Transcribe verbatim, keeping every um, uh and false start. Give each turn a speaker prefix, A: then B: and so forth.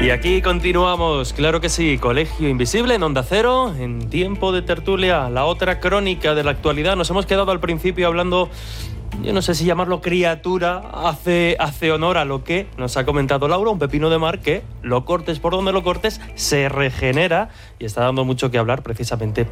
A: Y aquí continuamos, claro que sí, Colegio Invisible en Onda Cero, en Tiempo de Tertulia, la otra crónica de la actualidad. Nos hemos quedado al principio hablando, yo no sé si llamarlo criatura, hace, hace honor a lo que nos ha comentado Laura, un pepino de mar que, lo cortes por donde lo cortes, se regenera y está dando mucho que hablar precisamente